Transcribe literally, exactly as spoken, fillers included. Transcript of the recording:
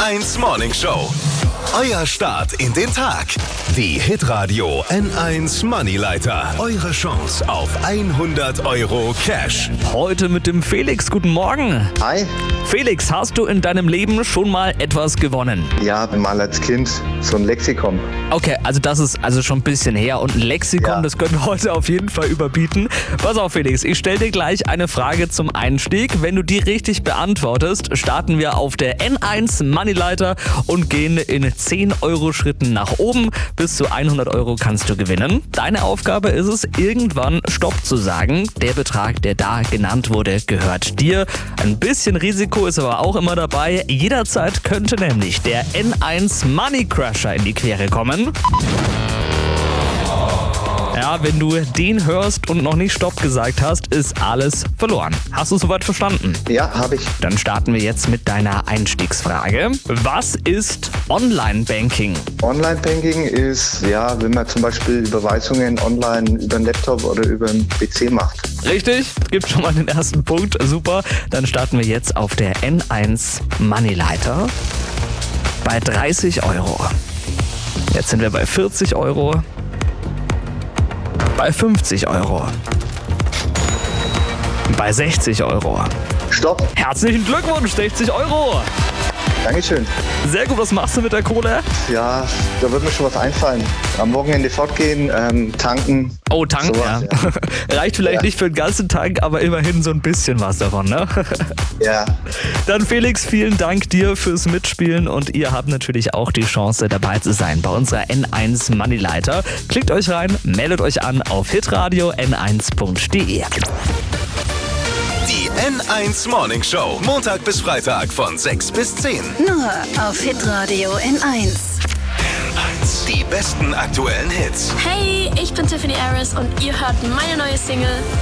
eins Morning Show. Euer Start in den Tag. Die Hitradio N eins Moneyleiter. Eure Chance auf hundert Euro Cash. Heute mit dem Felix. Guten Morgen. Hi. Felix, hast du in deinem Leben schon mal etwas gewonnen? Ja, mal als Kind so ein Lexikon. Okay, also das ist also schon ein bisschen her und ein Lexikon, Ja. das können wir heute auf jeden Fall überbieten. Pass auf, Felix, ich stelle dir gleich eine Frage zum Einstieg. Wenn du die richtig beantwortest, starten wir auf der N eins Moneyleiter und gehen in zehn Euro Schritten nach oben. Bis zu hundert Euro kannst du gewinnen. Deine Aufgabe ist es, irgendwann Stopp zu sagen. Der Betrag, der da genannt wurde, gehört dir. Ein bisschen Risiko ist aber auch immer dabei. Jederzeit könnte nämlich der N eins Money Crasher in die Quere kommen. Ja, wenn du den hörst und noch nicht Stopp gesagt hast, ist alles verloren. Hast du soweit verstanden? Ja, habe ich. Dann starten wir jetzt mit deiner Einstiegsfrage. Was ist Online-Banking? Online-Banking ist, ja, wenn man zum Beispiel Überweisungen online über den Laptop oder über den P C macht. Richtig, gibt schon mal den ersten Punkt. Super. Dann starten wir jetzt auf der N eins Moneyleiter bei dreißig Euro. Jetzt sind wir bei vierzig Euro. Bei fünfzig Euro. Bei sechzig Euro. Stopp. Herzlichen Glückwunsch, sechzig Euro. Dankeschön. Sehr gut, was machst du mit der Kohle? Ja, da wird mir schon was einfallen. Am Wochenende fortgehen, ähm, tanken. Oh, tanken, Sowas, ja. Reicht vielleicht Ja. nicht für den ganzen Tank, aber immerhin so ein bisschen was davon, ne? Ja. Dann Felix, vielen Dank dir fürs Mitspielen und ihr habt natürlich auch die Chance dabei zu sein bei unserer N eins Moneyleiter. Klickt euch rein, meldet euch an auf hitradio n eins punkt d e. Die N eins Morning Show. Montag bis Freitag von sechs bis zehn. Nur auf Hitradio N eins. Die besten aktuellen Hits. Hey, ich bin Tiffany Harris und ihr hört meine neue Single